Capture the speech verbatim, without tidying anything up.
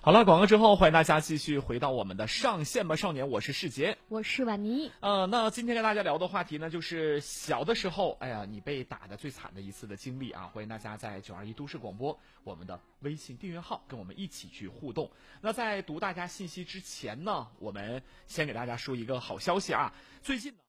好了，广告之后，欢迎大家继续回到我们的上线吧少年，我是世杰， 我是婉妮。 呃，那今天跟大家聊的话题呢，就是小的时候，哎呀，你被打的最惨的一次的经历啊！欢迎大家在九二一都市广播我们的微信订阅号跟我们一起去互动。那在读大家信息之前呢，我们先给大家说一个好消息啊，最近呢。